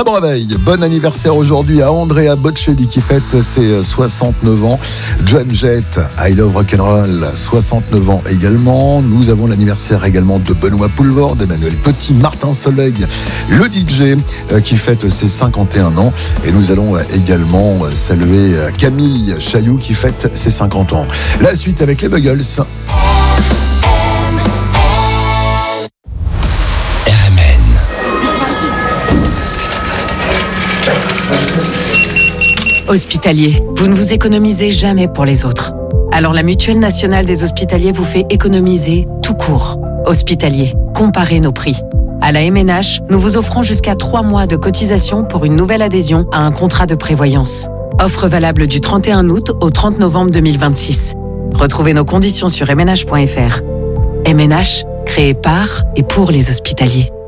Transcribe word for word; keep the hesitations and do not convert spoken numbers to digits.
Très bon réveil. Bon anniversaire aujourd'hui à Andrea Bocelli qui fête ses soixante-neuf ans. Joan Jett, I Love Rock'n'Roll, soixante-neuf ans également. Nous avons l'anniversaire également de Benoît Poulvord, d'Emmanuel Petit, Martin Solveig, le D J qui fête ses cinquante et un ans. Et nous allons également saluer Camille Chailloux qui fête ses cinquante ans. La suite avec les Buggles. Hospitalier, vous ne vous économisez jamais pour les autres. Alors la Mutuelle Nationale des Hospitaliers vous fait économiser tout court. Hospitalier, comparez nos prix. À la M N H, nous vous offrons jusqu'à trois mois de cotisation pour une nouvelle adhésion à un contrat de prévoyance. Offre valable du trente et un août au trente novembre deux mille vingt-six. Retrouvez nos conditions sur m n h point f r. M N H, créé par et pour les hospitaliers.